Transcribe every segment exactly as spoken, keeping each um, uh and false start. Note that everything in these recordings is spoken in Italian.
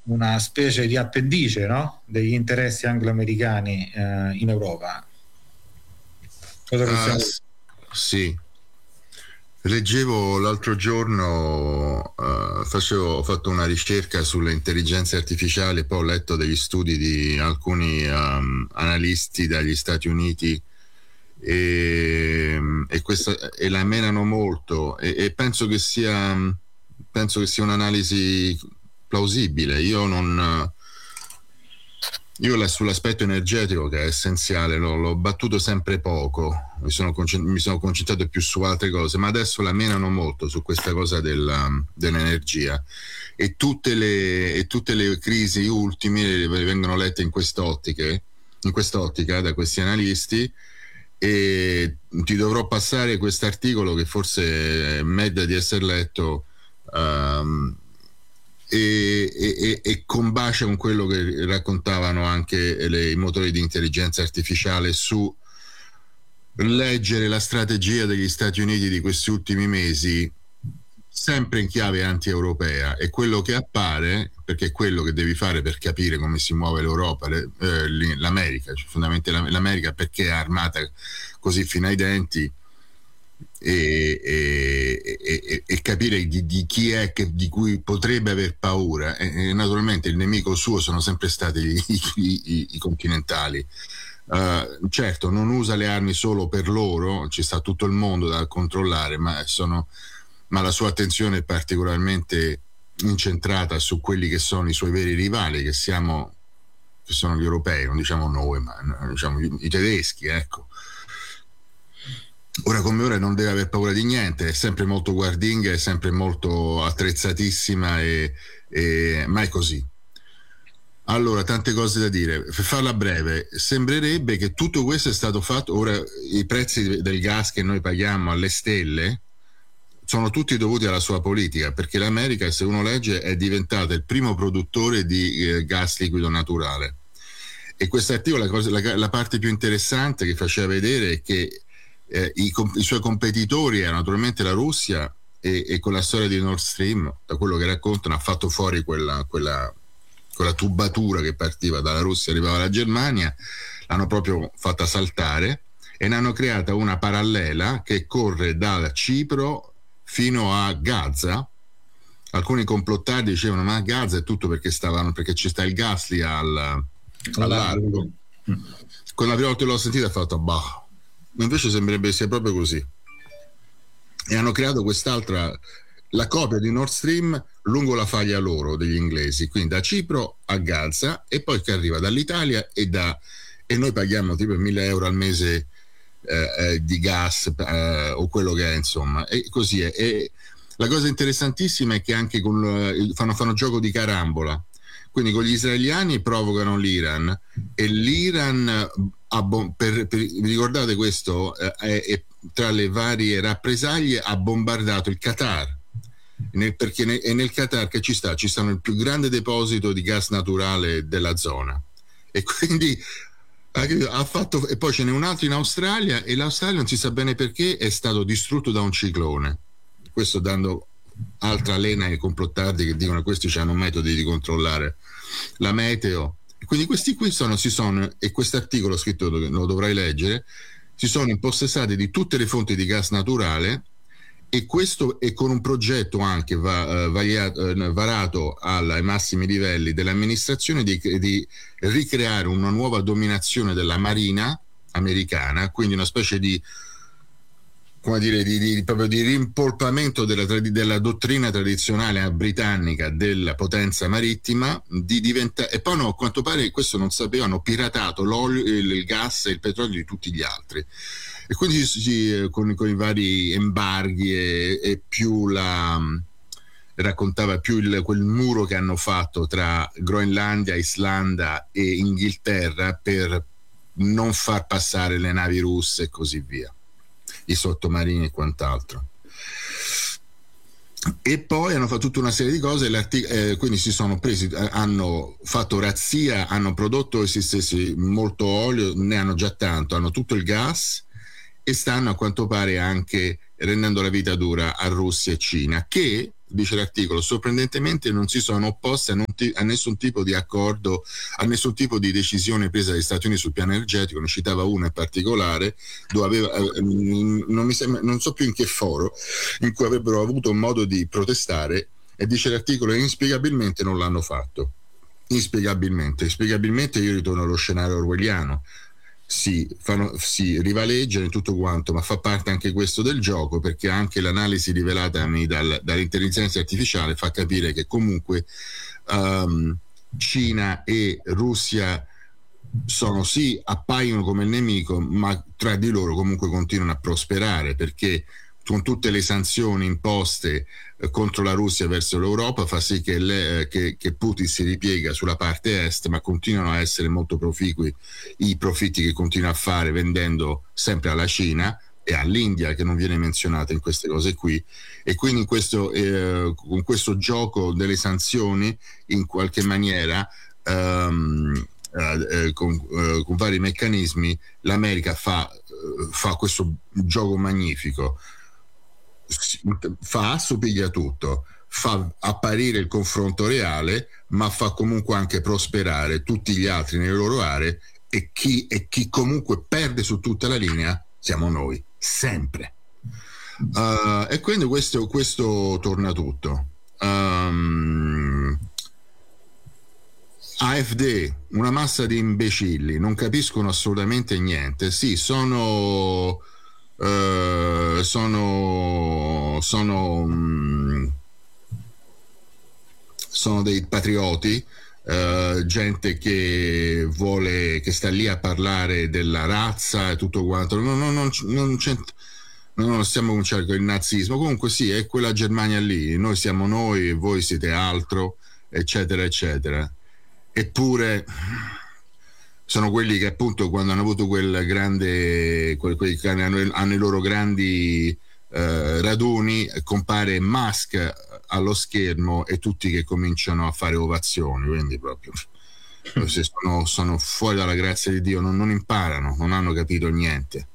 una specie di appendice, no? Degli interessi anglo-americani eh, in Europa. Cosa possiamo... Uh, sì. Leggevo l'altro giorno, uh, facevo, ho fatto una ricerca sulle intelligenze artificiali, poi ho letto degli studi di alcuni um, analisti dagli Stati Uniti e, e, questa, e la menano molto e, e penso che sia penso che sia un'analisi plausibile. Io non io sull'aspetto energetico, che è essenziale, l'ho, l'ho battuto sempre poco, mi sono, concent- mi sono concentrato più su altre cose, ma adesso la menano molto su questa cosa della, dell'energia e tutte le, e tutte le crisi ultime vengono lette in quest'ottica, in quest'ottica da questi analisti. E ti dovrò passare quest'articolo che forse merita di essere letto, um, e, e, e combacia con quello che raccontavano anche le, i motori di intelligenza artificiale su leggere la strategia degli Stati Uniti di questi ultimi mesi sempre in chiave anti-europea, e quello che appare, perché è quello che devi fare per capire come si muove l'Europa, le, eh, l'America, cioè fondamentalmente l'America perché è armata così fino ai denti, e, e, e, e capire di, di chi è che, di cui potrebbe aver paura, e, e naturalmente il nemico suo sono sempre stati i, i, i, i continentali. Uh, certo, non usa le armi solo per loro, ci sta tutto il mondo da controllare, ma sono ma la sua attenzione è particolarmente incentrata su quelli che sono i suoi veri rivali, che siamo che sono gli europei, non diciamo noi, ma diciamo i, i tedeschi, ecco. Ora come ora non deve aver paura di niente, è sempre molto guardinga, è sempre molto attrezzatissima, e, e, ma è così. Allora, tante cose da dire. Per farla breve, sembrerebbe che tutto questo è stato fatto, ora i prezzi del gas che noi paghiamo alle stelle sono tutti dovuti alla sua politica, perché l'America, se uno legge, è diventata il primo produttore di eh, gas liquido naturale. E quest'articolo, la, cosa, la, la parte più interessante che faceva vedere è che eh, i, i suoi competitori erano naturalmente la Russia, e, e con la storia di Nord Stream, da quello che raccontano, ha fatto fuori quella, quella, quella tubatura che partiva dalla Russia e arrivava alla Germania, l'hanno proprio fatta saltare e ne hanno creata una parallela che corre da Cipro fino a Gaza. Alcuni complottardi dicevano ma Gaza è tutto perché stavano perché ci sta il gas lì al, al largo. Quando la prima volta l'ho sentita ho fatto bah, invece sembrerebbe sia proprio così, e hanno creato quest'altra, la copia di Nord Stream lungo la faglia loro degli inglesi, quindi da Cipro a Gaza, e poi che arriva dall'Italia e da e noi paghiamo tipo mille euro al mese Eh, eh, di gas eh, o quello che è, insomma, e così è. E la cosa interessantissima è che anche con eh, fanno, fanno gioco di carambola, quindi con gli israeliani provocano l'Iran, e l'Iran ha bom- per, per, vi ricordate questo, eh, è, è, tra le varie rappresaglie ha bombardato il Qatar, nel, perché ne, è nel Qatar che ci sta ci stanno il più grande deposito di gas naturale della zona, e quindi ha fatto, e poi ce n'è un altro in Australia, e l'Australia non si sa bene perché è stato distrutto da un ciclone, questo dando altra lena ai complottardi che dicono che questi hanno metodi di controllare la meteo. Quindi questi qui sono, si sono, e quest'articolo scritto lo dovrai leggere, si sono impossessati di tutte le fonti di gas naturale, e questo è con un progetto anche va, uh, variato, uh, varato alla, ai massimi livelli dell'amministrazione di, di ricreare una nuova dominazione della marina americana, quindi una specie di come dire di, di, proprio di rimpolpamento della, della dottrina tradizionale britannica della potenza marittima, di diventare, e poi no, a quanto pare questo non sapevano, piratato l'olio, il, il gas e il petrolio di tutti gli altri, e quindi sì, con, con i vari embarghi e, e più la raccontava più il, quel muro che hanno fatto tra Groenlandia, Islanda e Inghilterra per non far passare le navi russe e così via, i sottomarini e quant'altro. E poi hanno fatto tutta una serie di cose, eh, quindi si sono presi, hanno fatto razzia, hanno prodotto essi stessi molto olio, ne hanno già tanto, hanno tutto il gas, e stanno a quanto pare anche rendendo la vita dura a Russia e Cina, che dice l'articolo, sorprendentemente non si sono opposte a, non ti, a nessun tipo di accordo, a nessun tipo di decisione presa dagli Stati Uniti sul piano energetico. Ne citava una in particolare dove aveva, eh, non, mi sembra, non so più in che foro, in cui avrebbero avuto un modo di protestare, e dice l'articolo inspiegabilmente non l'hanno fatto. Inspiegabilmente, inspiegabilmente io ritorno allo scenario orwelliano. Si, fanno, si rivaleggiano in tutto quanto, ma fa parte anche questo del gioco, perché anche l'analisi rivelatami dal, dall'intelligenza artificiale fa capire che comunque um, Cina e Russia sono sì, appaiono come il nemico, ma tra di loro comunque continuano a prosperare, perché con tutte le sanzioni imposte eh, contro la Russia verso l'Europa fa sì che, le, eh, che, che Putin si ripiega sulla parte est, ma continuano a essere molto proficui i profitti che continua a fare vendendo sempre alla Cina e all'India, che non viene menzionata in queste cose qui, e quindi in questo, eh, con questo gioco delle sanzioni in qualche maniera um, eh, con, eh, con vari meccanismi l'America fa, fa questo gioco magnifico. Fa, assopiglia tutto, fa apparire il confronto reale, ma fa comunque anche prosperare tutti gli altri nelle loro aree, e chi, e chi comunque perde su tutta la linea siamo noi, sempre. Uh, e quindi questo, questo torna tutto. Um, A F D, una massa di imbecilli, non capiscono assolutamente niente. Sì, sono... Uh, sono sono um, sono dei patrioti, uh, gente che vuole, che sta lì a parlare della razza e tutto quanto. Non, non, non, non, non stiamo cominciando con il nazismo, comunque sì, è quella Germania lì, noi siamo noi e voi siete altro, eccetera eccetera. Eppure sono quelli che appunto quando hanno avuto quel grande, quel, quelli che hanno, hanno i loro grandi eh, raduni, compare Musk allo schermo e tutti che cominciano a fare ovazioni, quindi proprio se sono, sono fuori dalla grazia di Dio, non, non imparano, non hanno capito niente.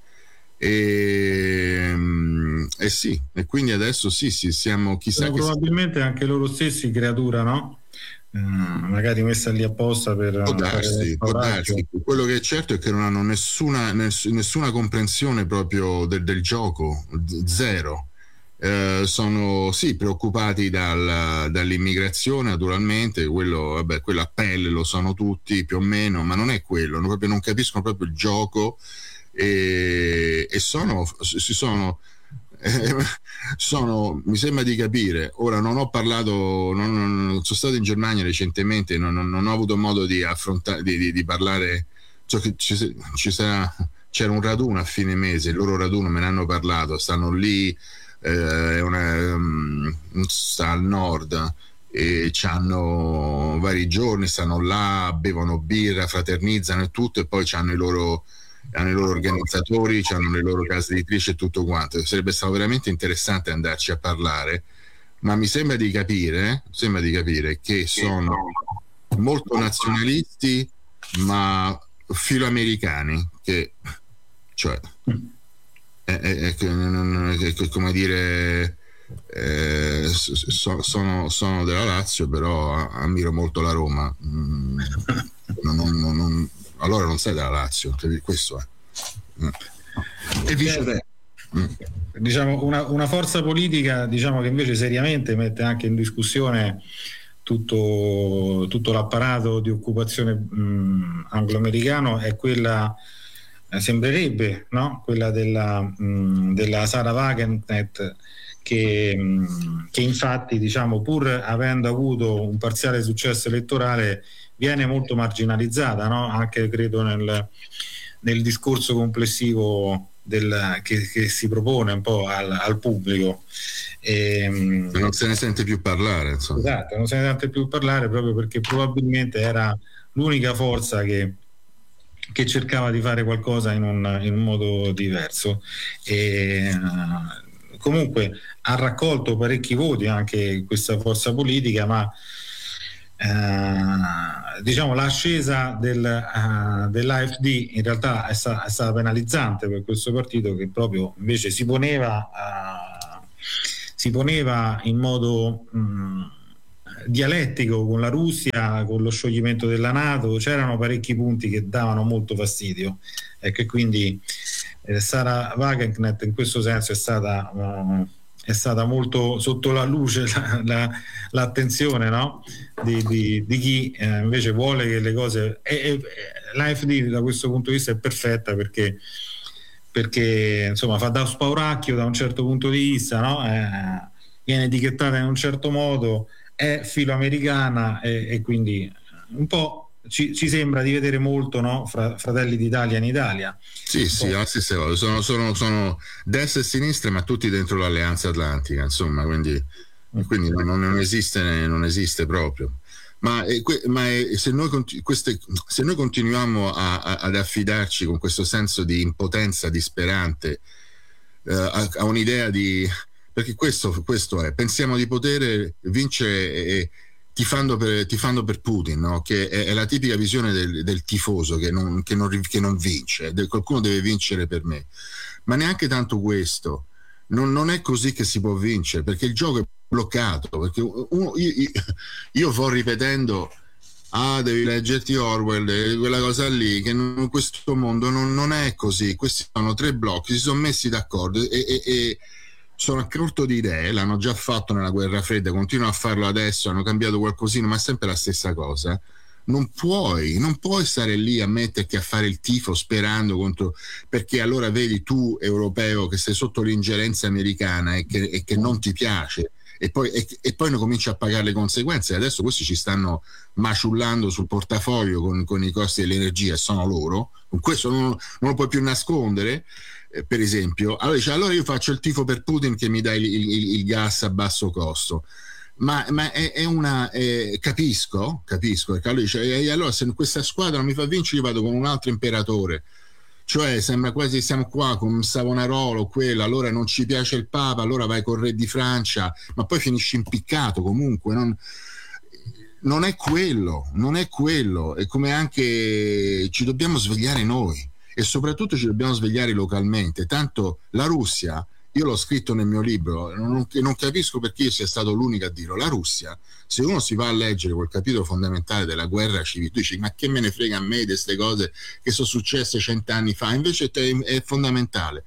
E, e sì, e quindi adesso sì, sì, siamo chissà sono che probabilmente si... anche loro stessi creatura, no? Mm, magari messa lì apposta per può darsi, può darsi. Quello che è certo è che non hanno nessuna, ness- nessuna comprensione proprio del, del gioco, zero. Eh, sono sì preoccupati dal, dall'immigrazione, naturalmente, quello, vabbè, quello a pelle lo sono tutti più o meno, ma non è quello, non, proprio, non capiscono proprio il gioco, e, e sono, si sono Eh, sono, mi sembra di capire, ora non ho parlato, non, non sono stato in Germania recentemente, non, non, non ho avuto modo di affrontare, di, di, di parlare, so che ci, ci sarà, c'era un raduno a fine mese, il loro raduno me ne hanno parlato, stanno lì, eh, una, um, sta al nord e hanno vari giorni, stanno là, bevono birra, fraternizzano e tutto, e poi hanno i loro hanno i loro organizzatori, hanno le loro case editrici e tutto quanto. Sarebbe stato veramente interessante andarci a parlare, ma mi sembra di capire, sembra di capire che sono molto nazionalisti, ma filoamericani, che cioè è, è, è, è come dire eh, so, sono, sono della Lazio, però ammiro molto la Roma. Mm, non, non, non, allora non sei della Lazio, questo è. Mm. E viceversa. Mm. Diciamo una, una forza politica, diciamo, che invece seriamente mette anche in discussione tutto, tutto l'apparato di occupazione mh, anglo-americano è quella, eh, sembrerebbe, no? Quella della, mh, della Sarah Wagenknecht, che, mh, che infatti, diciamo, pur avendo avuto un parziale successo elettorale, viene molto marginalizzata, no? Anche credo nel, nel discorso complessivo del, che, che si propone un po' al, al pubblico. E, non se ne sente più parlare, insomma. Esatto, non se ne sente più parlare proprio perché probabilmente era l'unica forza che, che cercava di fare qualcosa in un, in un modo diverso. E, uh, comunque ha raccolto parecchi voti anche questa forza politica, ma Uh, diciamo l'ascesa del, uh, dell'A F D in realtà è, sta, è stata penalizzante per questo partito, che proprio invece si poneva uh, si poneva in modo mh, dialettico con la Russia, con lo scioglimento della NATO. C'erano parecchi punti che davano molto fastidio, ecco, e quindi eh, Sarah Wagenknecht in questo senso è stata uh, è stata molto sotto la luce la, la, l'attenzione, no? di, di, di chi eh, invece vuole che le cose e, e, l'A F D da questo punto di vista è perfetta, perché perché insomma fa da spauracchio da un certo punto di vista, no? eh, viene etichettata in un certo modo, è filoamericana e, e quindi un po' ci, ci sembra di vedere molto, no? Fra, Fratelli d'Italia in Italia. Sì, sì, la stessa cosa. Sono, sono, sono destra e sinistra, ma tutti dentro l'Alleanza Atlantica, insomma, quindi, quindi non, non, esiste, non esiste proprio. Ma, è, ma è, se, noi continu- queste, se noi continuiamo a, a, ad affidarci con questo senso di impotenza disperante eh, a, a un'idea di... perché questo, questo è, pensiamo di poter vincere eh, tifando, per, tifando per Putin, no? Che è, è la tipica visione del, del tifoso che non, che, non, che non vince, del, qualcuno deve vincere per me, ma neanche tanto questo, non, non è così che si può vincere, perché il gioco è bloccato, perché uno, io, io, io vo ripetendo ah devi leggerti Orwell, quella cosa lì, che in questo mondo non, non è così, questi sono tre blocchi, si sono messi d'accordo e, e, e sono a corto di idee, l'hanno già fatto nella guerra fredda, continuano a farlo adesso, hanno cambiato qualcosina, ma è sempre la stessa cosa. Non puoi, non puoi stare lì a metterti a fare il tifo sperando contro, perché allora vedi tu europeo che sei sotto l'ingerenza americana e che, e che non ti piace, e poi, e, e poi ne cominci a pagare le conseguenze. Adesso questi ci stanno maciullando sul portafoglio con, con i costi dell'energia, sono loro, con questo non, non lo puoi più nascondere. Eh, per esempio, allora dice, allora io faccio il tifo per Putin che mi dà il, il, il gas a basso costo. Ma, ma è, è una eh, capisco, capisco, perché allora dice, e allora se questa squadra non mi fa vincere io vado con un altro imperatore, cioè sembra quasi siamo qua con Savonarola o quello, allora non ci piace il Papa, allora vai col re di Francia, ma poi finisci impiccato comunque, non, non è quello, non è quello, è come anche ci dobbiamo svegliare noi e soprattutto ci dobbiamo svegliare localmente, tanto la Russia, io l'ho scritto nel mio libro, non, non capisco perché io sia stato l'unico a dirlo, la Russia, se uno si va a leggere quel capitolo fondamentale della guerra civile, tu dici ma che me ne frega a me di queste cose che sono successe cent'anni fa, invece è, è fondamentale.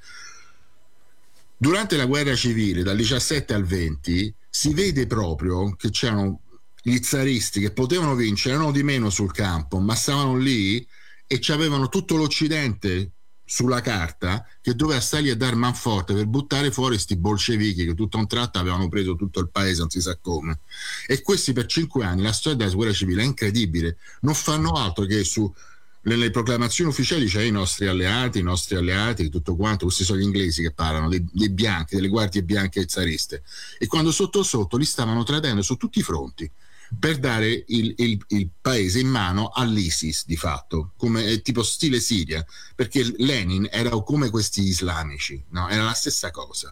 Durante la guerra civile dal diciassette al venti si vede proprio che c'erano gli zaristi che potevano vincere, erano di meno sul campo, ma stavano lì e c'avevano tutto l'Occidente sulla carta che doveva stargli a dar manforte per buttare fuori sti bolscevichi che tutto a un tratto avevano preso tutto il paese, non si sa come, e questi per cinque anni, la storia della guerra civile è incredibile, non fanno altro che su nelle proclamazioni ufficiali c'è i nostri alleati, i nostri alleati, tutto quanto, questi sono gli inglesi che parlano, dei, dei bianchi, delle guardie bianche e zariste, e quando sotto sotto li stavano tradendo su tutti i fronti per dare il, il, il paese in mano all'ISIS di fatto, come tipo stile Siria, perché Lenin era come questi islamici, no? Era la stessa cosa,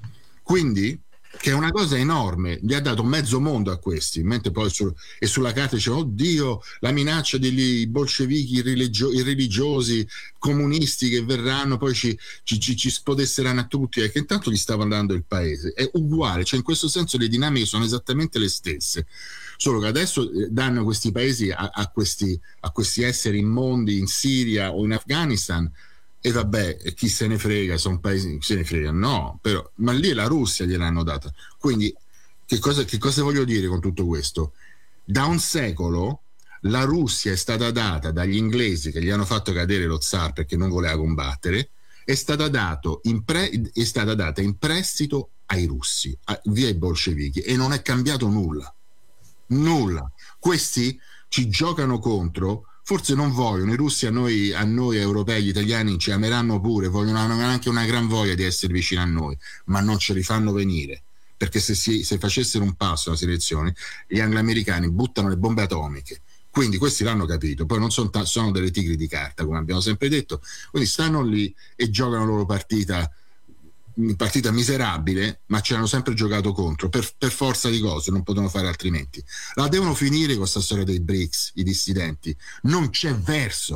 quindi che è una cosa enorme, gli ha dato mezzo mondo a questi, mentre poi su, e sulla carta dice oddio la minaccia degli bolscevichi irreligio, irreligiosi comunisti che verranno poi ci, ci, ci, ci spodesseranno a tutti, e che intanto gli stava andando il paese, è uguale, cioè in questo senso le dinamiche sono esattamente le stesse, solo che adesso danno questi paesi a, a, questi, a questi esseri immondi in Siria o in Afghanistan. E vabbè, chi se ne frega, sono paesi, se ne frega, no, però, ma lì la Russia gliel'hanno data. Quindi che cosa, che cosa voglio dire con tutto questo? Da un secolo la Russia è stata data dagli inglesi che gli hanno fatto cadere lo zar perché non voleva combattere, è stata, dato in pre, è stata data in prestito ai russi, a, via i bolscevichi, e non è cambiato nulla, nulla. Questi ci giocano contro. Forse non vogliono, i russi a noi, a noi europei, gli italiani ci ameranno pure, vogliono anche una gran voglia di essere vicini a noi, ma non ce li fanno venire, perché se, si, se facessero un passo alla selezione, gli angloamericani buttano le bombe atomiche, quindi questi l'hanno capito, poi non sono, sono delle tigri di carta, come abbiamo sempre detto, quindi stanno lì e giocano la loro partita, partita miserabile, ma ci hanno sempre giocato contro per, per forza di cose, non potevano fare altrimenti. La devono finire con questa storia dei BRICS, i dissidenti, non c'è verso,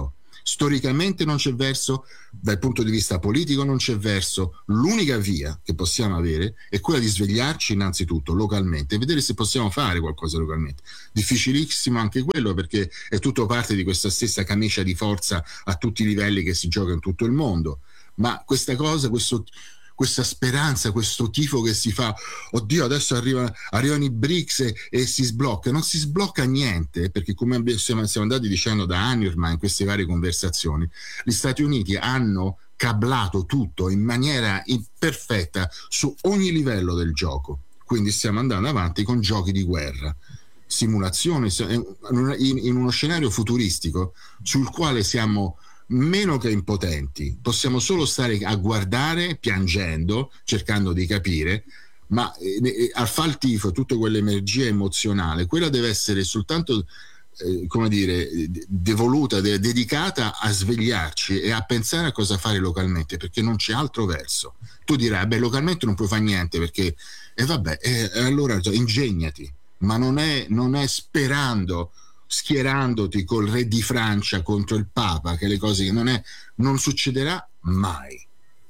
Storicamente non c'è verso, dal punto di vista politico non c'è verso. L'unica via che possiamo avere è quella di svegliarci innanzitutto localmente e vedere se possiamo fare qualcosa localmente. Difficilissimo anche quello, perché è tutto parte di questa stessa camicia di forza a tutti i livelli che si gioca in tutto il mondo. Ma questa cosa, questo, questa speranza, questo tifo che si fa, oddio adesso arriva, arrivano i BRICS e, e si sblocca, non si sblocca niente, perché come siamo, siamo andati dicendo da anni ormai in queste varie conversazioni, gli Stati Uniti hanno cablato tutto in maniera perfetta su ogni livello del gioco, quindi stiamo andando avanti con giochi di guerra, simulazione in uno scenario futuristico sul quale siamo meno che impotenti, possiamo solo stare a guardare piangendo, cercando di capire, ma eh, a far il tifo, tutta quell'energia emozionale, quella deve essere soltanto eh, come dire, devoluta, de- dedicata a svegliarci e a pensare a cosa fare localmente, perché non c'è altro verso. Tu dirai, beh, localmente non puoi fare niente perché, e eh, vabbè, eh, allora ingegnati, ma non è, non è sperando, schierandoti col re di Francia contro il Papa, che le cose che non è, non succederà mai.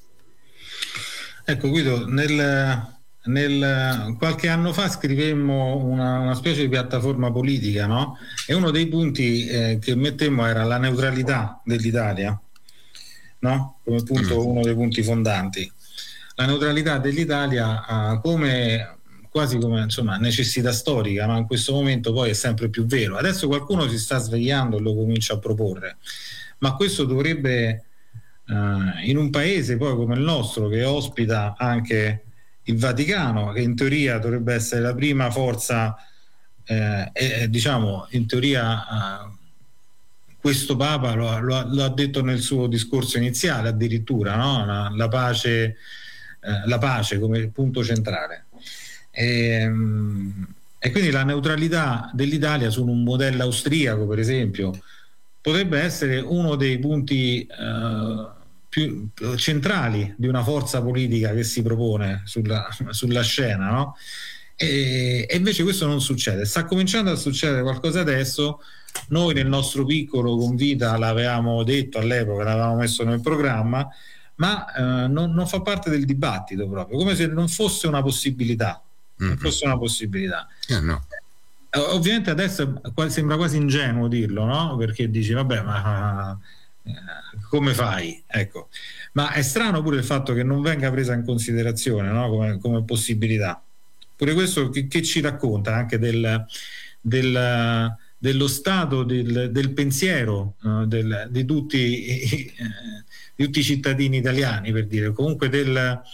Ecco Guido, nel, nel qualche anno fa scrivemmo una, una specie di piattaforma politica, no? E uno dei punti eh, che mettemmo era la neutralità dell'Italia, no? Come punto, mm. uno dei punti fondanti. La neutralità dell'Italia eh, come quasi come insomma necessità storica, ma in questo momento poi è sempre più vero. Adesso qualcuno si sta svegliando e lo comincia a proporre, ma questo dovrebbe eh, in un paese poi come il nostro, che ospita anche il Vaticano, che in teoria dovrebbe essere la prima forza eh, e diciamo in teoria eh, questo Papa lo, lo, lo ha detto nel suo discorso iniziale addirittura, no? la, la pace eh, la pace come punto centrale. E, e quindi la neutralità dell'Italia su un modello austriaco, per esempio, potrebbe essere uno dei punti eh, più centrali di una forza politica che si propone sulla, sulla scena, no? E, e invece questo non succede. Sta cominciando a succedere qualcosa adesso. Noi nel nostro piccolo con Vita l'avevamo detto all'epoca, l'avevamo messo nel programma, ma eh, non, non fa parte del dibattito proprio, come se non fosse una possibilità. Non fosse una possibilità. Eh, no. Ovviamente adesso sembra quasi ingenuo dirlo, no? Perché dici vabbè, ma eh, come fai? Ecco. Ma è strano pure il fatto che non venga presa in considerazione, no? come, come possibilità. Pure questo che, che ci racconta anche del, del, dello stato del, del pensiero uh, del, di, tutti, eh, di tutti i cittadini italiani, per dire, comunque del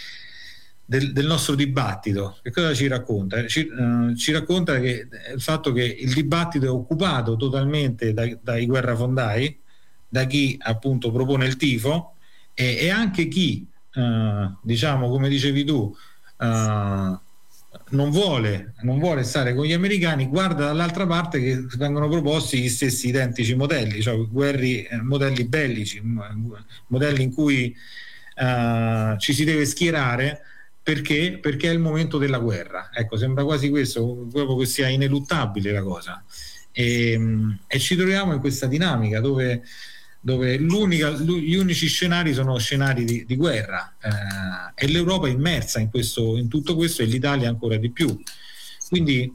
Del, del nostro dibattito. Che cosa ci racconta? Ci, uh, ci racconta che il fatto che il dibattito è occupato totalmente dai, dai guerrafondai, da chi appunto propone il tifo e, e anche chi uh, diciamo come dicevi tu uh, non vuole non vuole stare con gli americani, guarda dall'altra parte che vengono proposti gli stessi identici modelli, cioè guerri, modelli bellici, modelli in cui uh, ci si deve schierare. Perché? Perché è il momento della guerra. Ecco, sembra quasi questo, proprio che sia ineluttabile la cosa. E, e ci troviamo in questa dinamica dove, dove l'unica, gli unici scenari sono scenari di, di guerra eh, e l'Europa è immersa in, questo, in tutto questo e l'Italia ancora di più. Quindi,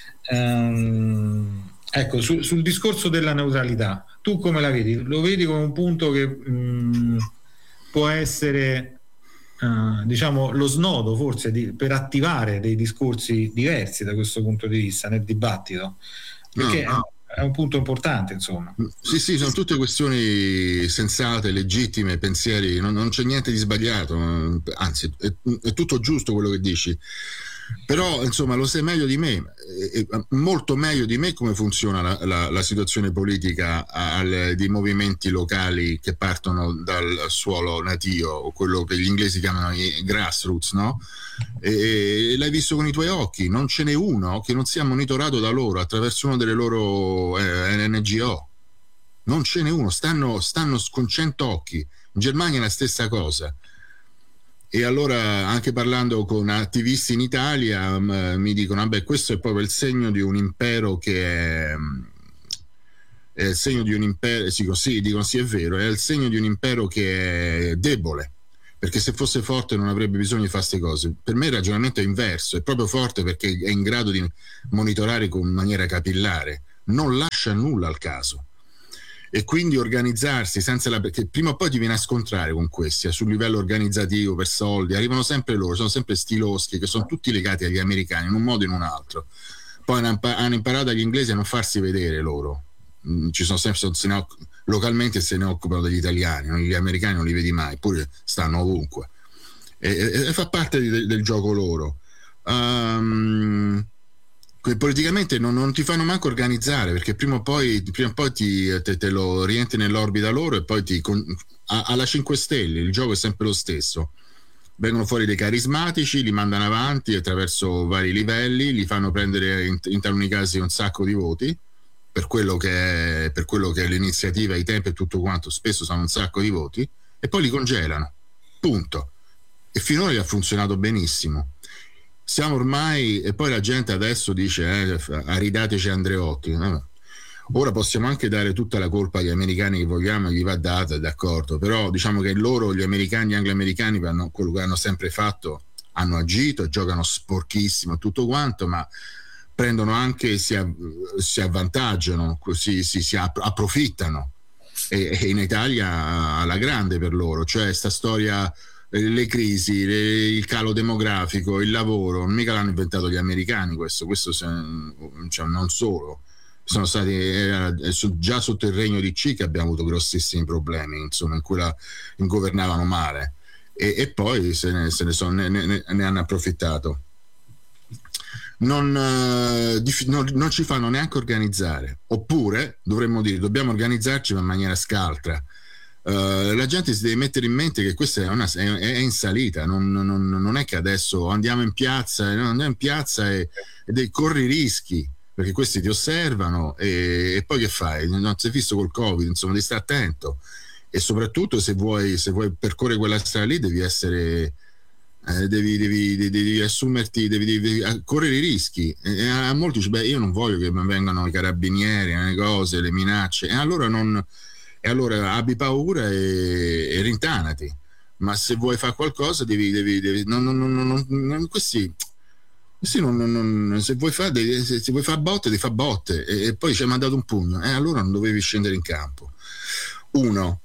ehm, ecco, su, sul discorso della neutralità, tu come la vedi? Lo vedi come un punto che mh, può essere... Uh, diciamo lo snodo forse di, per attivare dei discorsi diversi da questo punto di vista nel dibattito, perché no, no. È, è un punto importante, insomma. Sì, sì, sono tutte questioni sensate, legittime, pensieri, non, non c'è niente di sbagliato, anzi è, è tutto giusto quello che dici, però insomma lo sai meglio di me, è, è molto meglio di me come funziona la, la, la situazione politica al, dei movimenti locali che partono dal suolo natio, o quello che gli inglesi chiamano i grassroots, no? E, e l'hai visto con i tuoi occhi, non ce n'è uno che non sia monitorato da loro attraverso una delle loro eh, N G O, non ce n'è uno, stanno, stanno con cento occhi. In Germania è la stessa cosa. E allora anche parlando con attivisti in Italia um, mi dicono vabbè, questo è proprio il segno di un impero che è, è il segno di un impero, sì, sì, dicono sì, è vero, è il segno di un impero che è debole, perché se fosse forte non avrebbe bisogno di fare queste cose. Per me il ragionamento è inverso, è proprio forte perché è in grado di monitorare con maniera capillare, non lascia nulla al caso. E quindi organizzarsi senza la, perché prima o poi ti viene a scontrare con questi, eh, sul livello organizzativo, per soldi, arrivano sempre loro, sono sempre stiloschi che sono tutti legati agli americani in un modo o in un altro. Poi hanno imparato agli inglesi a non farsi vedere loro, ci sono sempre, se ne occ- localmente se ne occupano degli italiani, gli americani non li vedi mai, pure stanno ovunque, e, e, e fa parte di, del gioco loro. Um, politicamente non, non ti fanno manco organizzare, perché prima o poi, prima o poi ti, te, te lo rientri nell'orbita loro e poi ti con, a, alla cinque stelle il gioco è sempre lo stesso. Vengono fuori dei carismatici, li mandano avanti attraverso vari livelli, li fanno prendere in, in taluni casi un sacco di voti per quello che è, per quello che è l'iniziativa, i tempi e tutto quanto, spesso sono un sacco di voti, e poi li congelano, punto. E finora gli ha funzionato benissimo. Siamo ormai, e poi la gente adesso dice eh, aridateci Andreotti, no? Ora possiamo anche dare tutta la colpa agli americani che vogliamo, gli va data, d'accordo, però diciamo che loro, gli americani, gli anglo-americani, vanno, quello che hanno sempre fatto, hanno agito, giocano sporchissimo tutto quanto, ma prendono anche, si, si avvantaggiano, si, si, si approfittano, e, e in Italia alla grande per loro, cioè sta storia, le crisi, le, il calo demografico, il lavoro, mica l'hanno inventato gli americani questo, questo se, cioè, non solo. Sono stati eh, già sotto il regno di C che abbiamo avuto grossissimi problemi, insomma, in cui la, in governavano male, e, e poi se ne, se ne, sono, ne, ne, ne hanno approfittato. Non, eh, dif, non, non ci fanno neanche organizzare, oppure dovremmo dire dobbiamo organizzarci ma in maniera scaltra. Uh, la gente si deve mettere in mente che questa è, una, è, è in salita, non, non, non è che adesso andiamo in piazza, no, andiamo in piazza e, e corri rischi, perché questi ti osservano, e, e poi che fai? Non sei visto col Covid, insomma, devi stare attento, e soprattutto se vuoi, se vuoi percorrere quella strada lì devi essere eh, devi, devi, devi, devi assumerti, devi, devi correre i rischi, e a molti dice beh, io non voglio che mi vengano i carabinieri, le cose, le minacce, e allora non e allora abbi paura e, e rintanati, ma se vuoi fare qualcosa devi, devi, devi non, non, non, non, non questi Sì, non, non, non, se vuoi fare se, se vuoi fare botte, devi fare botte, e, e poi ci hai mandato un pugno, e eh, allora non dovevi scendere in campo. Uno,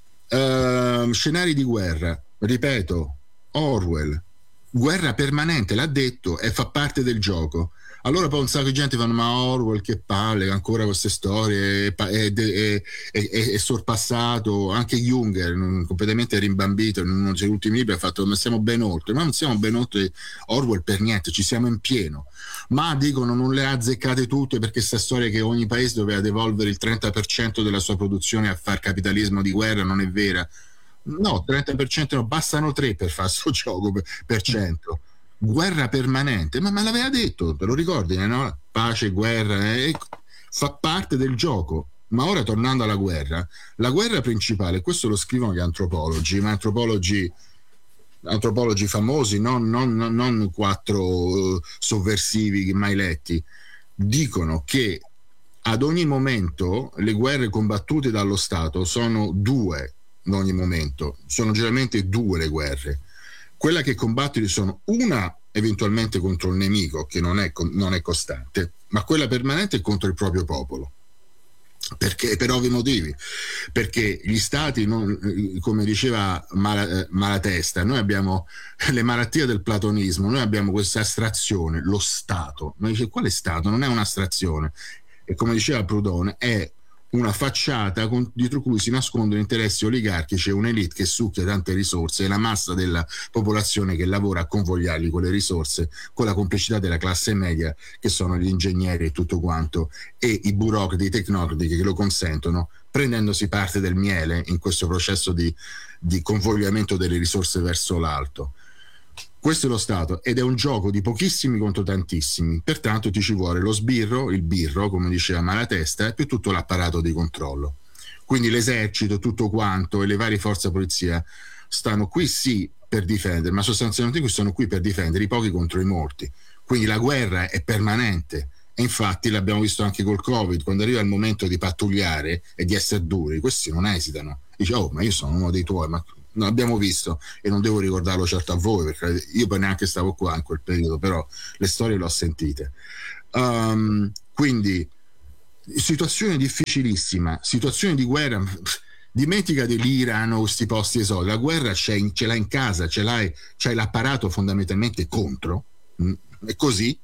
uh, scenari di guerra, ripeto, Orwell, guerra permanente, l'ha detto, e fa parte del gioco. Allora poi un sacco di gente fanno ma Orwell che palle, ancora queste storie, è, è, è, è, è sorpassato, anche Junger completamente rimbambito in uno degli ultimi libri ha fatto ma siamo ben oltre, ma non siamo ben oltre Orwell per niente, ci siamo in pieno, ma dicono non le ha azzeccate tutte, perché sta storia che ogni paese doveva devolvere il trenta per cento della sua produzione a far capitalismo di guerra non è vera. No, trenta per cento no, bastano tre per fare sto gioco per, per cento. Guerra permanente, ma me l'aveva detto, te lo ricordi, no? Pace, guerra, eh? Fa parte del gioco. Ma ora tornando alla guerra, la guerra principale, questo lo scrivono gli antropologi, ma antropologi, antropologi famosi, non, non, non quattro uh, sovversivi mai letti, dicono che ad ogni momento le guerre combattute dallo Stato sono due, in ogni momento, sono generalmente due le guerre. Quella che combattono sono una eventualmente contro il nemico, che non è, non è costante, ma quella permanente è contro il proprio popolo. Perché? Per ovvi motivi. Perché gli stati, non, come diceva Mal, Malatesta, noi abbiamo le malattie del platonismo, noi abbiamo questa astrazione, lo Stato. Ma dice, quale Stato? Non è un'astrazione. E come diceva Proudhon, è una facciata con, dietro cui si nascondono interessi oligarchici e un'elite che succhia tante risorse, e la massa della popolazione che lavora a convogliargli quelle risorse con la complicità della classe media, che sono gli ingegneri e tutto quanto, e i burocrati, i tecnocrati che lo consentono, prendendosi parte del miele in questo processo di, di convogliamento delle risorse verso l'alto. Questo è lo Stato, ed è un gioco di pochissimi contro tantissimi, pertanto ti ci vuole lo sbirro, il birro, come diceva Malatesta, e più tutto l'apparato di controllo. Quindi l'esercito, tutto quanto, e le varie forze di polizia stanno qui sì per difendere, ma sostanzialmente qui sono qui per difendere i pochi contro i molti. Quindi la guerra è permanente, E infatti l'abbiamo visto anche col Covid, quando arriva il momento di pattugliare e di essere duri, questi non esitano. Dice, oh, ma io sono uno dei tuoi, ma non l'abbiamo visto e non devo ricordarlo certo a voi, perché io poi neanche stavo qua in quel periodo, però le storie le ho sentite. Um, quindi situazione difficilissima, situazione di guerra. Dimentica dell'Iran o questi posti esoti, la guerra c'è in, ce l'hai in casa, ce l'hai, c'hai l'apparato fondamentalmente contro, è così.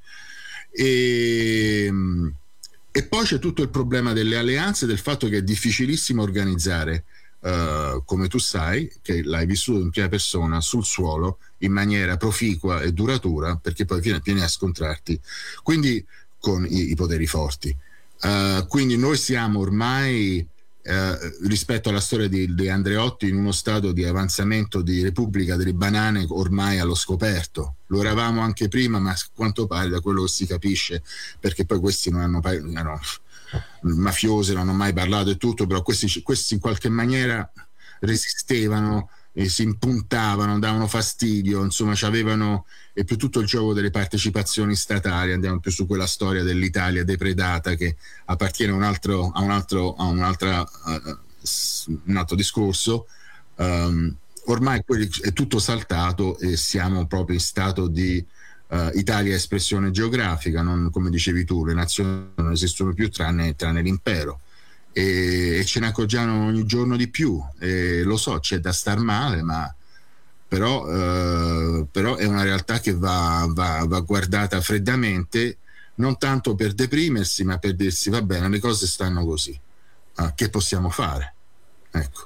E, e poi c'è tutto il problema delle alleanze, del fatto che è difficilissimo organizzare, uh, come tu sai, che l'hai vissuto in prima persona, sul suolo in maniera proficua e duratura, perché poi vieni, vieni a scontrarti quindi con i, i poteri forti. Uh, quindi noi siamo ormai Uh, rispetto alla storia di, di Andreotti in uno stato di avanzamento di Repubblica delle Banane ormai allo scoperto. Lo eravamo anche prima, ma a quanto pare, da quello che si capisce, perché poi questi non hanno no, mafiosi, non hanno mai parlato e tutto, però questi, questi in qualche maniera resistevano e si impuntavano, davano fastidio, insomma c'avevano, e più tutto il gioco delle partecipazioni statali. Andiamo più su quella storia dell'Italia depredata che appartiene a un altro a un altro a un'altra uh, un altro discorso. Um, ormai è tutto saltato e siamo proprio in stato di uh, Italia espressione geografica, non, come dicevi tu, le nazioni non esistono più tranne, tranne l'impero. E, e ce ne accorgiamo ogni giorno di più, e lo so, c'è da star male, ma però, eh, però è una realtà che va, va, va guardata freddamente, non tanto per deprimersi, ma per dirsi va bene, le cose stanno così, ah, che possiamo fare? Ecco,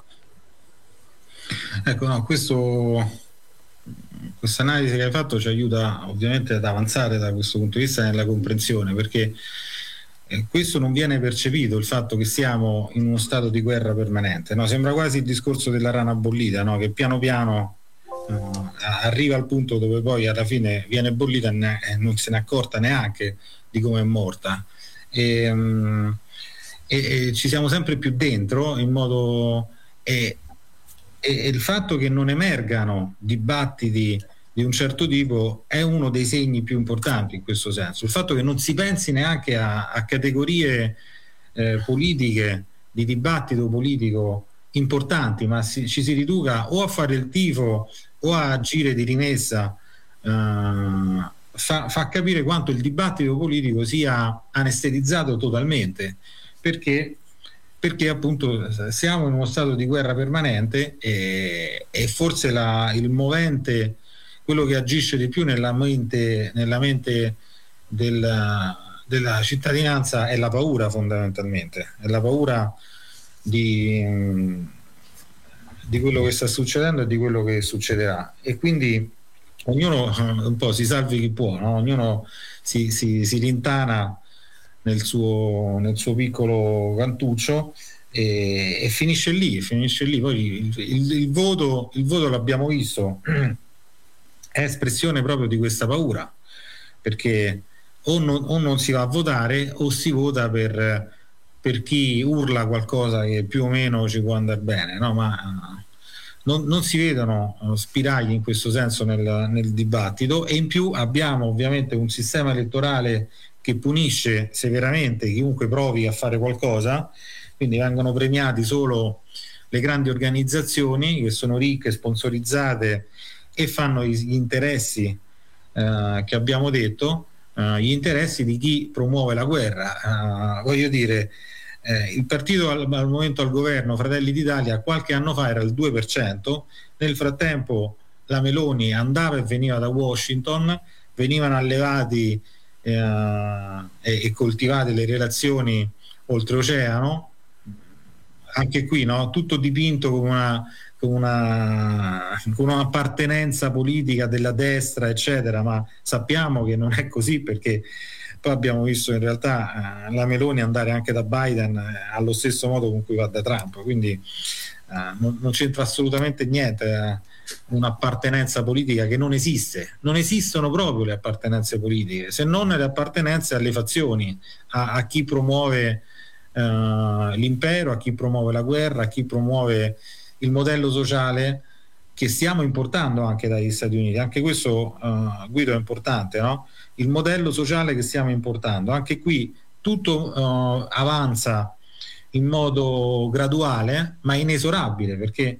ecco no, questo questa analisi che hai fatto ci aiuta ovviamente ad avanzare da questo punto di vista nella comprensione, perché Eh, questo non viene percepito, il fatto che siamo in uno stato di guerra permanente, no? Sembra quasi il discorso della rana bollita, no? Che piano piano uh, arriva al punto dove poi alla fine viene bollita e eh, non se ne è accorta neanche di come è morta, e, um, e, e ci siamo sempre più dentro in modo e, e, e il fatto che non emergano dibattiti di un certo tipo è uno dei segni più importanti in questo senso. Il fatto che non si pensi neanche a, a categorie eh, politiche, di dibattito politico importanti, ma si, ci si riduca o a fare il tifo o a agire di rimessa, eh, fa, fa capire quanto il dibattito politico sia anestetizzato totalmente, perché perché appunto siamo in uno stato di guerra permanente e, e forse la, il movente, quello che agisce di più nella mente, nella mente della, della cittadinanza è la paura, fondamentalmente, è la paura di, di quello che sta succedendo e di quello che succederà, e quindi ognuno un po' si salvi chi può, no? Ognuno si, si, si rintana nel suo, nel suo piccolo cantuccio e, e finisce lì, finisce lì. Poi il, il, il voto, il voto l'abbiamo visto, è espressione proprio di questa paura, perché o non, o non si va a votare o si vota per, per chi urla qualcosa che più o meno ci può andare bene, no? Ma non, non si vedono spiragli in questo senso nel, nel dibattito, e in più abbiamo ovviamente un sistema elettorale che punisce severamente chiunque provi a fare qualcosa, quindi vengono premiati solo le grandi organizzazioni che sono ricche, sponsorizzate e fanno gli interessi eh, che abbiamo detto, eh, gli interessi di chi promuove la guerra. Eh, voglio dire, eh, il partito al, al momento al governo, Fratelli d'Italia, qualche anno fa era il due per cento, nel frattempo la Meloni andava e veniva da Washington, venivano allevati eh, e, e coltivate le relazioni oltreoceano, anche qui no? Tutto dipinto come una Con, una, con un'appartenenza politica della destra eccetera, ma sappiamo che non è così, perché poi abbiamo visto in realtà eh, la Meloni andare anche da Biden eh, allo stesso modo con cui va da Trump, quindi eh, non, non c'entra assolutamente niente eh, un'appartenenza politica che non esiste, non esistono proprio le appartenenze politiche, se non le appartenenze alle fazioni, a, a chi promuove eh, l'impero, a chi promuove la guerra, a chi promuove il modello sociale che stiamo importando anche dagli Stati Uniti. Anche questo, uh, Guido, è importante, no? Il modello sociale che stiamo importando. Anche qui tutto uh, avanza in modo graduale, ma inesorabile, perché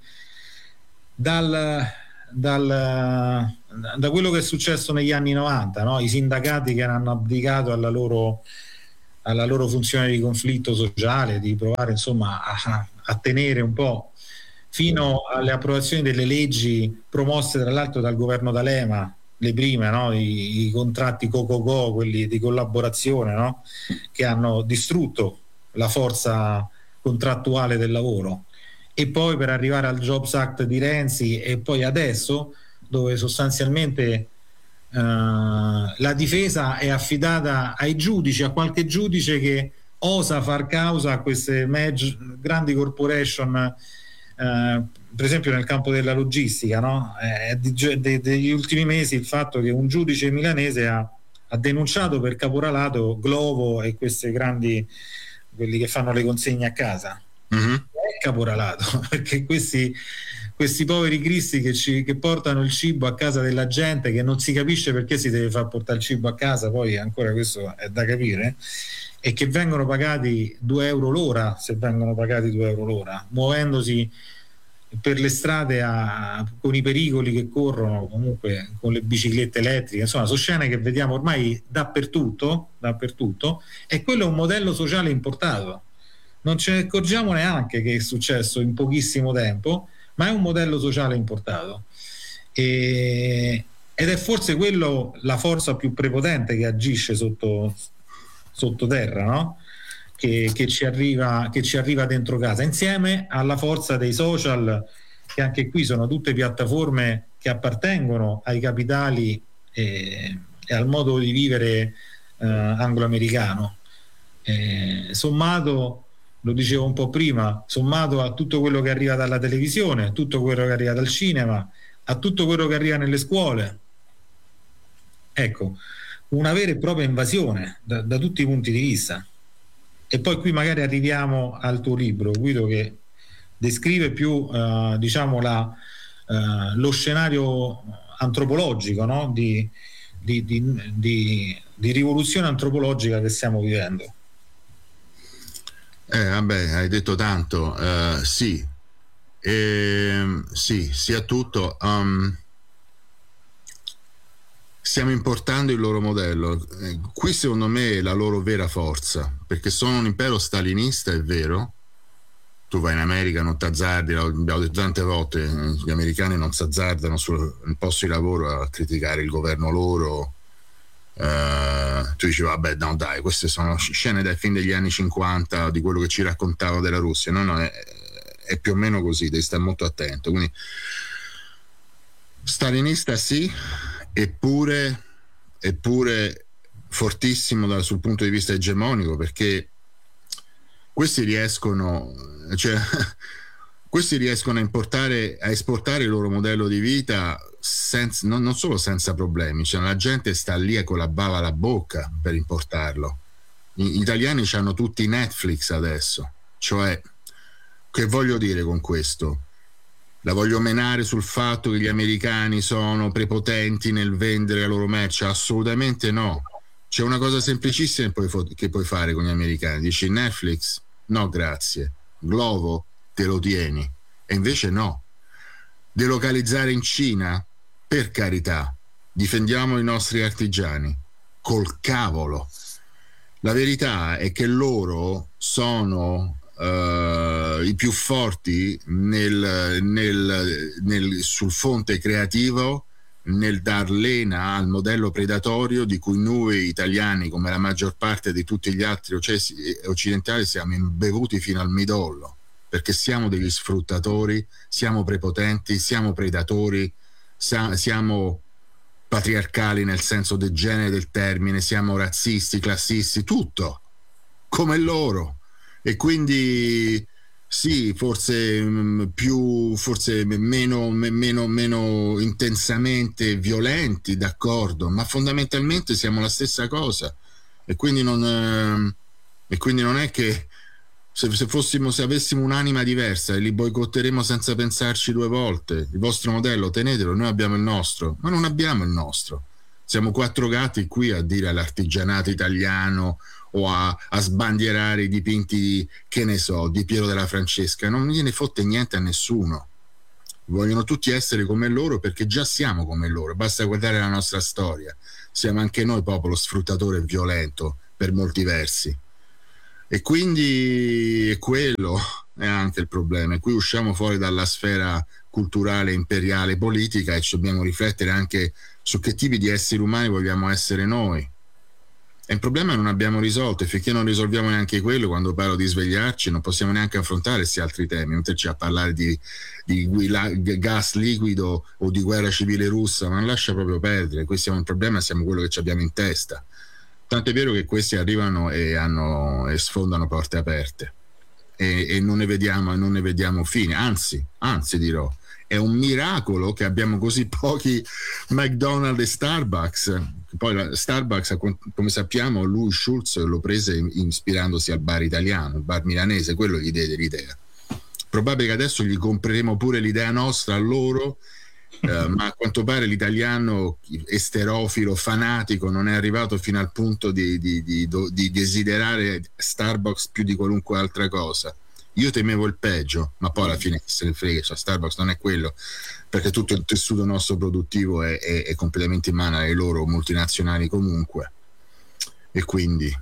dal, dal, da quello che è successo negli anni novanta, no? I sindacati che hanno abdicato alla loro, alla loro funzione di conflitto sociale, di provare insomma a, a tenere un po', fino alle approvazioni delle leggi promosse tra l'altro dal governo D'Alema, le prime, no? I, i contratti co-co-co, quelli di collaborazione, no? Che hanno distrutto la forza contrattuale del lavoro, e poi per arrivare al Jobs Act di Renzi, e poi adesso dove sostanzialmente uh, la difesa è affidata ai giudici, a qualche giudice che osa far causa a queste mag- grandi corporation. Uh, per esempio nel campo della logistica, no? Eh, di, de, degli ultimi mesi il fatto che un giudice milanese ha, ha denunciato per caporalato Glovo e queste grandi, quelli che fanno le consegne a casa. Mm-hmm. È caporalato perché questi, questi poveri cristi che, ci, che portano il cibo a casa della gente, che non si capisce perché si deve far portare il cibo a casa, poi ancora questo è da capire, e che vengono pagati due euro l'ora, se vengono pagati due euro l'ora, muovendosi per le strade a, con i pericoli che corrono, comunque con le biciclette elettriche, insomma sono scene che vediamo ormai dappertutto, dappertutto, e quello è un modello sociale importato, non ce ne accorgiamo neanche che è successo in pochissimo tempo, ma è un modello sociale importato, e, ed è forse quello la forza più prepotente che agisce sotto sottoterra, no? Che, che ci arriva che ci arriva dentro casa, insieme alla forza dei social, che anche qui sono tutte piattaforme che appartengono ai capitali e, e al modo di vivere eh, anglo-americano, eh, sommato, lo dicevo un po' prima, sommato a tutto quello che arriva dalla televisione, a tutto quello che arriva dal cinema, a tutto quello che arriva nelle scuole. Ecco, una vera e propria invasione da, da tutti i punti di vista. E poi qui magari arriviamo al tuo libro, Guido, che descrive più uh, diciamo la, uh, lo scenario antropologico, no? di, di, di, di, di rivoluzione antropologica che stiamo vivendo. Eh, vabbè, hai detto tanto, uh, sì, e, sì, sia tutto. Um, stiamo importando il loro modello. Eh, qui secondo me è la loro vera forza, perché sono un impero stalinista, è vero. Tu vai in America, non t'azzardi, l'abbiamo detto tante volte, gli americani non s'azzardano sul posto di lavoro a criticare il governo loro. Uh, tu dici vabbè, no dai, queste sono scene dai film degli anni cinquanta, di quello che ci raccontava della Russia. No, no, è, è più o meno così, devi stare molto attento. Quindi stalinista sì, eppure, eppure fortissimo da, sul punto di vista egemonico, perché questi riescono, cioè, questi riescono a importare, a esportare il loro modello di vita senza, non, non solo senza problemi, cioè la gente sta lì con la bava alla bocca per importarlo. Gli italiani hanno tutti Netflix adesso, cioè, che voglio dire con questo? La voglio menare sul fatto che gli americani sono prepotenti nel vendere la loro merce? Assolutamente no. C'è una cosa semplicissima che puoi fare con gli americani. Dici Netflix? No grazie. Glovo? Te lo tieni. E invece no. Delocalizzare in Cina? Per carità. Difendiamo i nostri artigiani. Col cavolo. La verità è che loro sono Uh, i più forti nel, nel, nel, sul fronte creativo, nel dar lena al modello predatorio di cui noi italiani, come la maggior parte di tutti gli altri occidentali, siamo imbevuti fino al midollo, perché siamo degli sfruttatori, siamo prepotenti, siamo predatori, sa- siamo patriarcali nel senso del genere del termine, siamo razzisti, classisti, tutto come loro. E quindi sì, forse mh, più, forse meno, meno, meno intensamente violenti, d'accordo, ma fondamentalmente siamo la stessa cosa. E quindi non, eh, e quindi non è che Se, se fossimo, se avessimo un'anima diversa, e li boicotteremo senza pensarci due volte. Il vostro modello tenetelo, noi abbiamo il nostro, ma non abbiamo il nostro. Siamo quattro gatti qui a dire all'artigianato italiano o a, a sbandierare i dipinti di, che ne so, di Piero della Francesca. Non gliene fotte niente a nessuno. Vogliono tutti essere come loro, perché già siamo come loro, basta guardare la nostra storia. Siamo anche noi popolo sfruttatore e violento per molti versi. E quindi è quello è anche il problema. E qui usciamo fuori dalla sfera culturale, imperiale, politica, e ci dobbiamo riflettere anche su che tipi di esseri umani vogliamo essere noi. E il problema non abbiamo risolto, e finché non risolviamo neanche quello, quando parlo di svegliarci, non possiamo neanche affrontare questi altri temi, metterci a parlare di, di gas liquido o di guerra civile russa, ma non lascia proprio perdere. Questo è un problema, siamo quello che ci abbiamo in testa. Tanto è vero che questi arrivano e, hanno, e sfondano porte aperte, e, e non ne vediamo, non ne vediamo fine. Anzi, anzi dirò, è un miracolo che abbiamo così pochi McDonald's e Starbucks. Poi la Starbucks, come sappiamo, lui Schulz lo prese ispirandosi al bar italiano, il bar milanese, quello gli diede l'idea. Probabile che adesso gli compreremo pure l'idea nostra a loro. Uh, ma a quanto pare l'italiano esterofilo, fanatico, non è arrivato fino al punto di, di, di, di desiderare Starbucks più di qualunque altra cosa. Io temevo il peggio, ma poi alla fine se ne frega, cioè Starbucks non è quello, perché tutto il tessuto nostro produttivo è, è, è completamente in mano alle loro multinazionali comunque. E quindi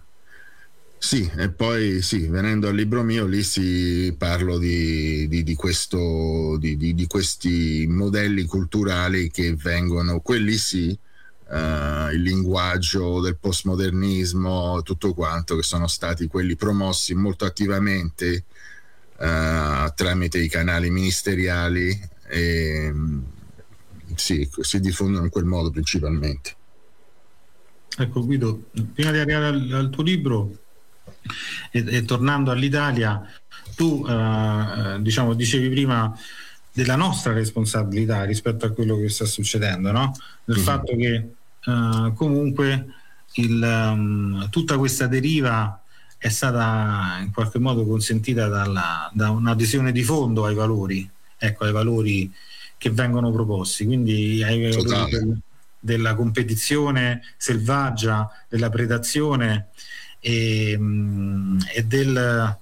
sì, e poi sì, venendo al libro mio, lì si parlo di, di, di questo di, di, di questi modelli culturali che vengono, quelli sì, uh, il linguaggio del postmodernismo, tutto quanto, che sono stati quelli promossi molto attivamente uh, tramite i canali ministeriali, e sì, si diffondono in quel modo principalmente. Ecco Guido, prima di arrivare al, al tuo libro, E, e tornando all'Italia, tu eh, diciamo dicevi prima della nostra responsabilità rispetto a quello che sta succedendo, no? Del mm-hmm. fatto che eh, comunque il, um, tutta questa deriva è stata in qualche modo consentita dalla, da un'adesione di fondo ai valori, ecco, ai valori che vengono proposti, quindi ai valori del, della competizione selvaggia, della predazione E, e, del,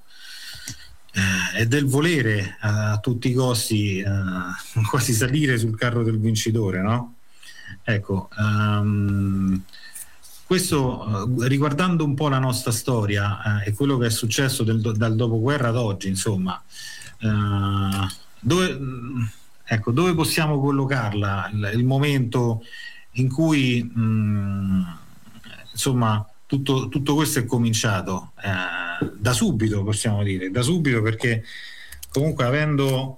eh, e del volere a tutti i costi eh, quasi salire sul carro del vincitore, no? Ecco, um, questo uh, riguardando un po' la nostra storia eh, e quello che è successo del, dal dopoguerra ad oggi, insomma, uh, dove, ecco, dove possiamo collocarla il, il momento in cui mh, insomma Tutto, tutto questo è cominciato eh, da subito, possiamo dire, da subito, perché comunque avendo,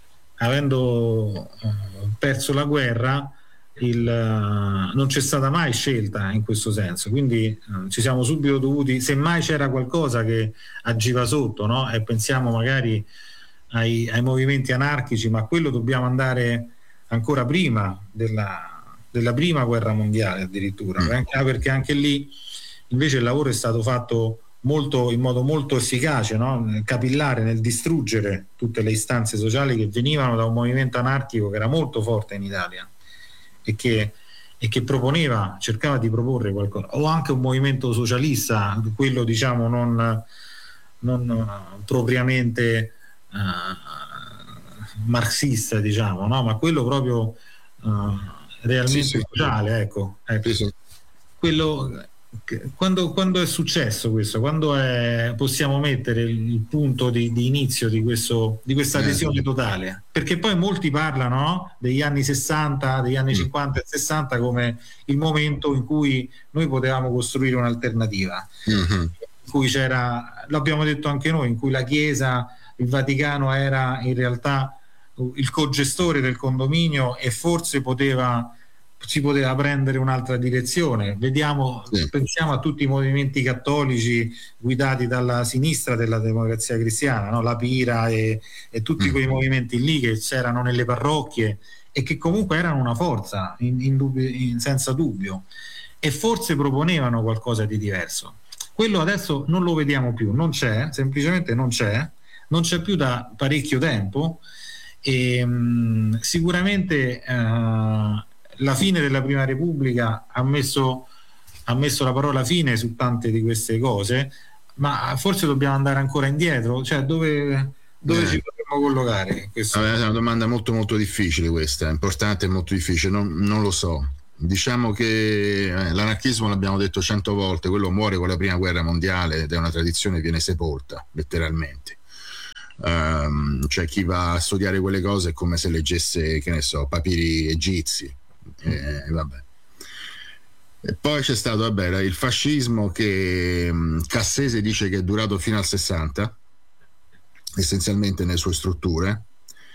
avendo eh, perso la guerra il, uh, non c'è stata mai scelta in questo senso, quindi uh, ci siamo subito dovuti, semmai c'era qualcosa che agiva sotto, no? E pensiamo magari ai, ai movimenti anarchici, ma quello dobbiamo andare ancora prima della, della prima guerra mondiale addirittura, mm. perché anche lì invece il lavoro è stato fatto molto, in modo molto efficace, no? Capillare nel distruggere tutte le istanze sociali che venivano da un movimento anarchico che era molto forte in Italia e che, e che proponeva, cercava di proporre qualcosa, o anche un movimento socialista, quello diciamo non, non propriamente uh, marxista, diciamo, no? Ma quello proprio uh, realmente sì, sì, sociale, ecco, ecco. Sì, sì. Quello Quando, quando è successo questo? Quando è, possiamo mettere il punto di, di inizio di, questo, di questa adesione eh. totale? Perché poi molti parlano, no? Degli anni sessanta, degli anni mm. cinquanta e sessanta come il momento in cui noi potevamo costruire un'alternativa, mm-hmm. in cui c'era, l'abbiamo detto anche noi, in cui la Chiesa, il Vaticano era in realtà il cogestore del condominio e forse poteva si poteva prendere un'altra direzione. Vediamo, sì. Pensiamo a tutti i movimenti cattolici guidati dalla sinistra della Democrazia Cristiana, no? La Pira e, e tutti mm. quei movimenti lì che c'erano nelle parrocchie e che comunque erano una forza in, in dubbio, in, senza dubbio, e forse proponevano qualcosa di diverso. Quello adesso non lo vediamo più, non c'è, semplicemente non c'è, non c'è più da parecchio tempo e mh, sicuramente eh, la fine della Prima Repubblica ha messo, ha messo la parola fine su tante di queste cose, ma forse dobbiamo andare ancora indietro, cioè dove, dove eh. ci potremmo collocare? Questo? Allora, è una domanda molto molto difficile questa, importante e molto difficile, non, non lo so. Diciamo che eh, l'anarchismo, l'abbiamo detto cento volte, quello muore con la prima guerra mondiale ed è una tradizione che viene sepolta letteralmente. Um, cioè chi va a studiare quelle cose è come se leggesse, che ne so, papiri egizi. Eh, vabbè. E poi c'è stato vabbè, il fascismo che um, Cassese dice che è durato fino al sessanta, essenzialmente nelle sue strutture,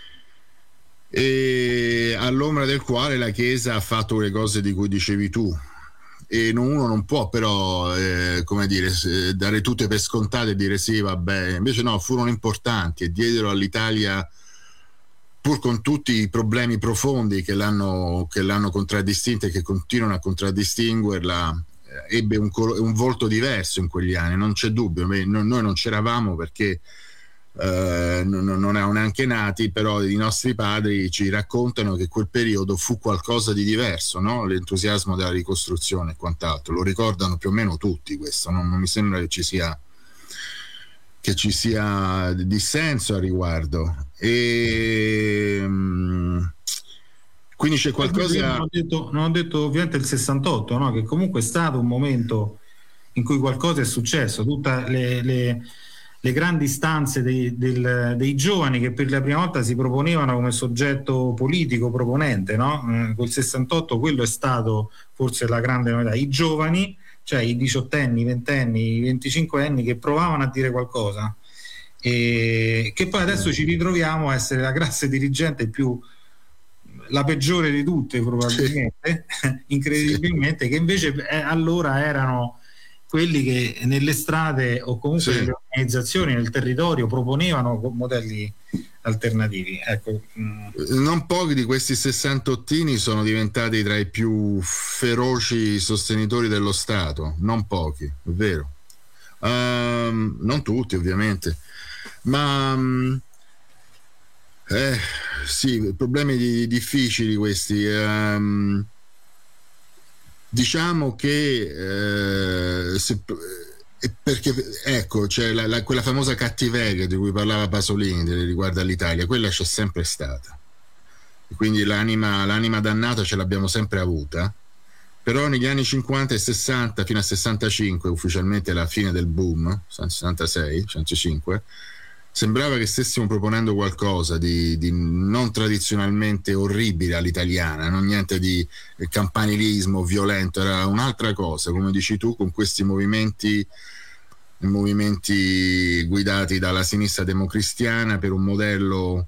e all'ombra del quale la Chiesa ha fatto le cose di cui dicevi tu, e uno non può però eh, come dire, dare tutte per scontate e dire sì vabbè, invece no, furono importanti e diedero all'Italia, pur con tutti i problemi profondi che l'hanno, che l'hanno contraddistinta e che continuano a contraddistinguerla, eh, ebbe un, un volto diverso in quegli anni, non c'è dubbio. Noi non c'eravamo perché Uh, non, non erano neanche nati, però i nostri padri ci raccontano che quel periodo fu qualcosa di diverso, no? L'entusiasmo della ricostruzione e quant'altro, lo ricordano più o meno tutti questo, non, non mi sembra che ci sia che ci sia dissenso a riguardo e um, quindi c'è qualcosa. Non ho detto, non ho detto ovviamente il sessantotto, no? Che comunque è stato un momento in cui qualcosa è successo, tutte le, le le grandi istanze dei, del, dei giovani che per la prima volta si proponevano come soggetto politico proponente, no? Eh, col sessantotto quello è stato forse la grande novità, i giovani, cioè i diciottenni, i ventenni, i venticinquenni che provavano a dire qualcosa e che poi adesso ci ritroviamo a essere la classe dirigente più, la peggiore di tutte probabilmente, sì. Incredibilmente, sì. Che invece eh, allora erano quelli che nelle strade o comunque sì. nelle organizzazioni, nel territorio proponevano modelli alternativi. Ecco. Non pochi di questi sessantottini sono diventati tra i più feroci sostenitori dello Stato, non pochi, è vero. Um, non tutti ovviamente, ma um, eh, sì, problemi di, difficili questi. Um, Diciamo che eh, se, perché ecco c'è la, la, quella famosa cattiveria di cui parlava Pasolini riguardo all'Italia, quella c'è sempre stata, quindi l'anima, l'anima dannata ce l'abbiamo sempre avuta, però negli anni cinquanta e sessanta fino a sessantacinque, ufficialmente la fine del boom, sessantasei sessantacinque, sembrava che stessimo proponendo qualcosa di, di non tradizionalmente orribile all'italiana, non niente di campanilismo violento, era un'altra cosa, come dici tu, con questi movimenti movimenti guidati dalla sinistra democristiana per un modello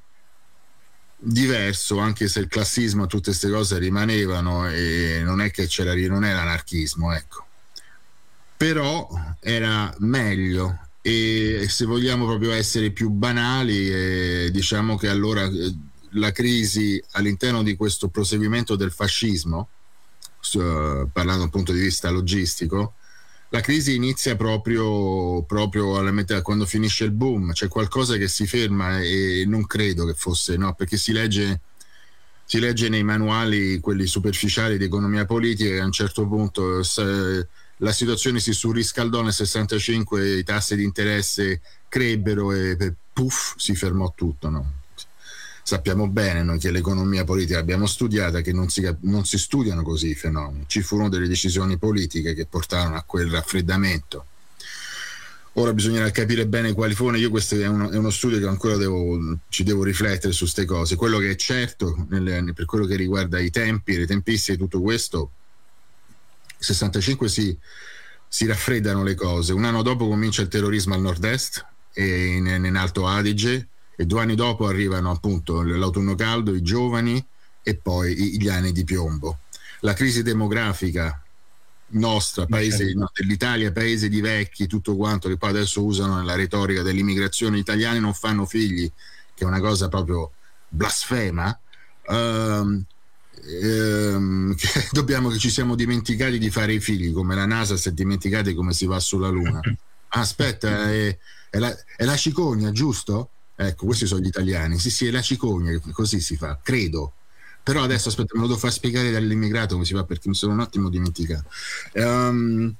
diverso, anche se il classismo e tutte queste cose rimanevano e non è che c'era, non era anarchismo, ecco, però era meglio. E se vogliamo proprio essere più banali, eh, diciamo che allora eh, la crisi all'interno di questo proseguimento del fascismo, uh, parlando dal punto di vista logistico, la crisi inizia proprio, proprio alla metà, quando finisce il boom, c'è qualcosa che si ferma e non credo che fosse, no, perché si legge, si legge nei manuali, quelli superficiali di economia politica, che a un certo punto se, la situazione si surriscaldò nel sessantacinque, i tassi di interesse crebbero e puff, si fermò tutto, no? Sappiamo bene noi che l'economia politica l'abbiamo studiata, che non si, non si studiano così i fenomeni, ci furono delle decisioni politiche che portarono a quel raffreddamento. Ora bisognerà capire bene quali furono. Io questo è uno, è uno studio che ancora devo, ci devo riflettere su queste cose. Quello che è certo nel, per quello che riguarda i tempi, le tempistiche e tutto questo, sessantacinque si, si raffreddano le cose. Un anno dopo comincia il terrorismo al nord-est e in, in Alto Adige, e due anni dopo arrivano appunto l'autunno caldo, i giovani e poi gli anni di piombo. La crisi demografica nostra, paese, no, dell'Italia, paese di vecchi, tutto quanto, che poi adesso usano nella retorica dell'immigrazione, gli italiani non fanno figli, che è una cosa proprio blasfema. Um, ehm, che dobbiamo che ci siamo dimenticati di fare i figli, come la NASA si è dimenticata come si va sulla Luna. Ah, aspetta, è, è, la, è la cicogna, giusto? Ecco, questi sono gli italiani. Sì, sì, è la cicogna, così si fa, credo. Però adesso aspetta, me lo devo far spiegare dall'immigrato come si fa, perché mi sono un attimo dimenticato. Um,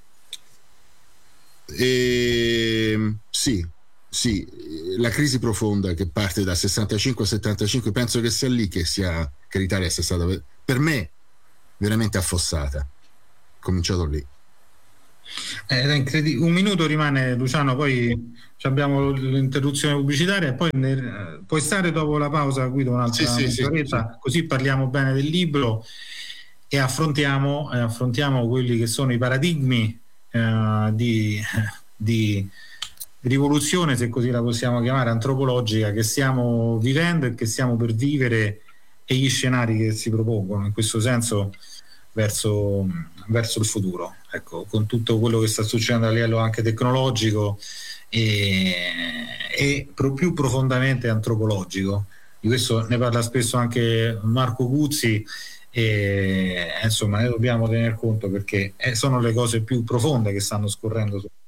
e, sì, sì, la crisi profonda che parte da sessantacinque a settantacinque, penso che sia lì che, sia, che l'Italia sia stata, per me, veramente affossata. Cominciato lì. È incredibile. Un minuto rimane, Luciano, poi abbiamo l'interruzione pubblicitaria e poi ne, puoi stare dopo la pausa, Guido, un'altra sì, sì, mezz'oretta, sì, sì. così parliamo bene del libro e affrontiamo, eh, affrontiamo quelli che sono i paradigmi eh, di, di rivoluzione, se così la possiamo chiamare, antropologica, che stiamo vivendo e che stiamo per vivere, e gli scenari che si propongono in questo senso verso, verso il futuro, ecco, con tutto quello che sta succedendo a livello anche tecnologico e, e pro, più profondamente antropologico. Di questo ne parla spesso anche Marco Guzzi e insomma ne dobbiamo tener conto, perché sono le cose più profonde che stanno scorrendo su